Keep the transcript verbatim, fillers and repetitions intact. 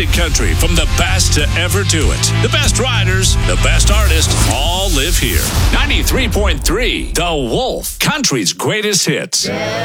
classic country from the best to ever do it. The best riders, the best artists, all live here. ninety-three point three The Wolf, country's greatest hits.